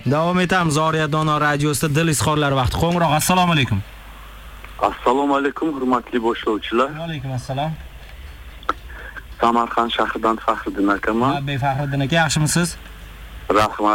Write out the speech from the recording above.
Davom etamiz. Oriya Dono radiosida dil izhorlari vaqti. Qo'ng'iroq. Assalomu alaykum. Assalomu alaykum, hurmatli boshlovchilar. Va alaykum assalom. Samarqand shahridan Faxriddin akaman. Bey Faxriddin aka, yaxshimisiz? Rahmat.